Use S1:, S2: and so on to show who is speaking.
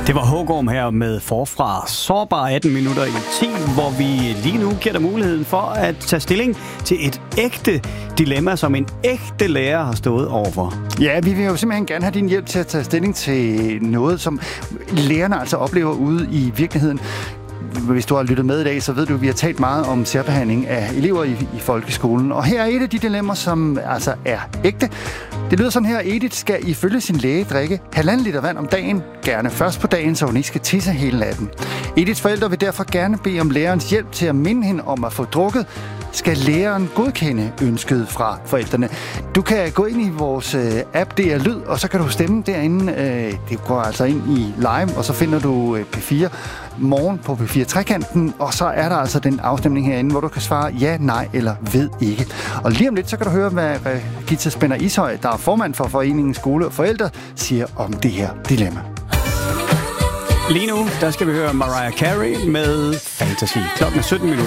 S1: Det var Hågorm her med Forfra. Sårbar 18 minutter i 10, hvor vi lige nu giver dig muligheden for at tage stilling til et ægte dilemma, som en ægte lærer har stået overfor.
S2: Ja, vi vil jo simpelthen gerne have din hjælp til at tage stilling til noget, som lærerne altså oplever ude i virkeligheden. Hvis du har lyttet med i dag, så ved du, at vi har talt meget om særbehandling af elever i folkeskolen. Og her er et af de dilemmaer, som altså er ægte. Det lyder sådan her: Edith skal ifølge sin læge drikke 1,5 liter vand om dagen, gerne først på dagen, så hun ikke skal tisse hele natten. Ediths forældre vil derfor gerne bede om lærerens hjælp til at minde hende om at få drukket. Skal læreren godkende ønsket fra forældrene? Du kan gå ind i vores app, det er Lyd, og så kan du stemme derinde. Det går altså ind i live, og så finder du P4 Morgen på P4 Trekanten, og så er der altså den afstemning herinde, hvor du kan svare ja, nej eller ved ikke. Og lige om lidt, så kan du høre, hvad Gita Spænder Ishøj, der er formand for Foreningen Skole og Forældre, siger om det her dilemma.
S1: Lige nu, der skal vi høre Mariah Carey med Fantasy. Klokken er 17 minutter.